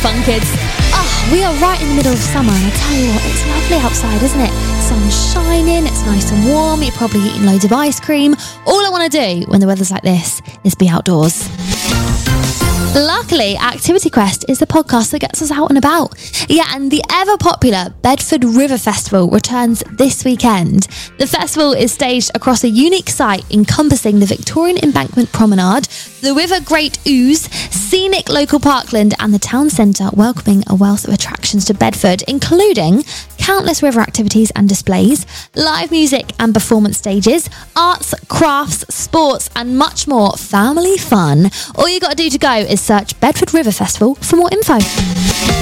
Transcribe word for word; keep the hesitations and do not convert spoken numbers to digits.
fun, kids. Oh, we are right in the middle of summer, and I tell you what, it's lovely outside, isn't it? Sun's shining, it's nice and warm, you're probably eating loads of ice cream. All I want to do when the weather's like this is be outdoors. Luckily, Activity Quest is the podcast that gets us out and about. Yeah, and the ever-popular Bedford River Festival returns this weekend. The festival is staged across a unique site encompassing the Victorian Embankment Promenade, the River Great Ouse, scenic local parkland and the town centre, welcoming a wealth of attractions to Bedford, including countless river activities and displays, live music and performance stages, arts, crafts, sports and much more family fun. All you got to do to go is search Bedford River Festival for more info.